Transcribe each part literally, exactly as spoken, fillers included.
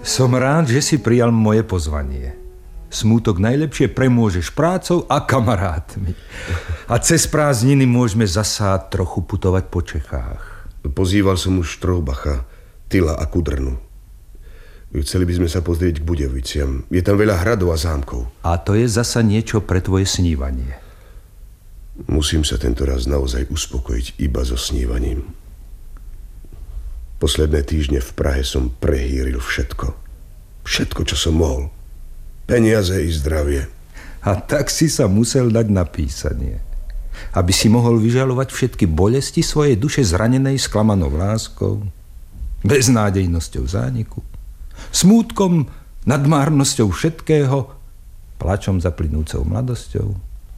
Som rád, že si prijal moje pozvanie. Smútok najlepšie premôžeš prácou a kamarátmi. A cez prázdniny môžeme zasa trochu putovať po Čechách. Pozýval som už Štroubacha, Tyla a Kudrnu. Chceli by sme sa pozrieť k Budeviciam. Je tam veľa hradov a zámkov. A to je zasa niečo pre tvoje snívanie. Musím sa tento raz naozaj uspokojiť iba so snívaním. Posledné týždne v Prahe som prehýril všetko. Všetko, čo som mohol. Peniaze i zdravie. A tak si sa musel dať na písanie. Aby si mohol vyžalovať všetky bolesti svojej duše zranenej sklamanou láskou, beznádejnosťou zániku, smútkom nad márnosťou všetkého, plačom za plynúcou mladosťou.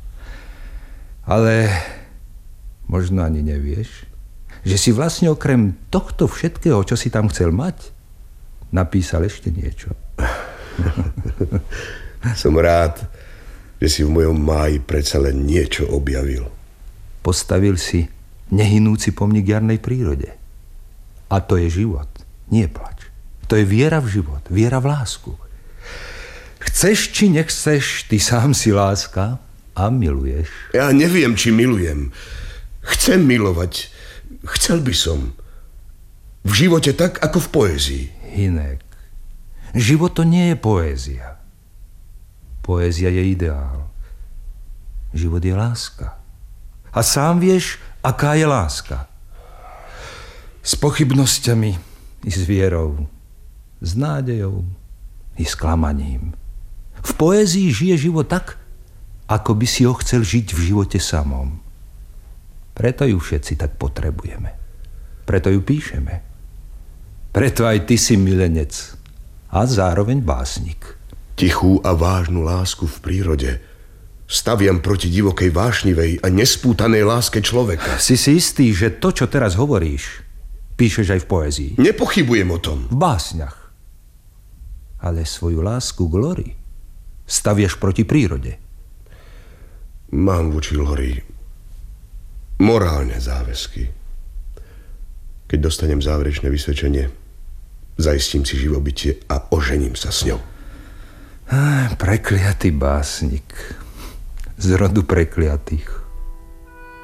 Ale možno ani nevieš, že si vlastne okrem tohto všetkého, čo si tam chcel mať, napísal ešte niečo. Som rád, že si v mojom máji predsa len niečo objavil. Postavil si nehynúci pomník jarnej prírode. A to je život, nie plač. To je viera v život, viera v lásku. Chceš či nechceš, ty sám si láska a miluješ. Ja neviem, či milujem. Chcem milovať. Chcel by som. V živote tak, ako v poézii. Hynek, život to nie je poézia. Poézia je ideál. Život je láska. A sám vieš, aká je láska. S pochybnosťami i s vierou, s nádejou i s klamaním. V poézii žije život tak, ako by si ho chcel žiť v živote samom. Preto ju všetci tak potrebujeme. Preto ju píšeme. Preto aj ty si milenec a zároveň básnik. Tichú a vážnu lásku v prírode staviam proti divokej, vášnivej a nespútanej láske človeka. Si si istý, že to, čo teraz hovoríš, píšeš aj v poézii? Nepochybujem o tom. V básniach. Ale svoju lásku k Lori staviaš proti prírode. Mám voči Lori morálne záväzky. Keď dostanem záverečné vysvedčenie, zaistím si živobytie a ožením sa s ňou. Ah, prekliatý básnik. Z rodu prekliatých.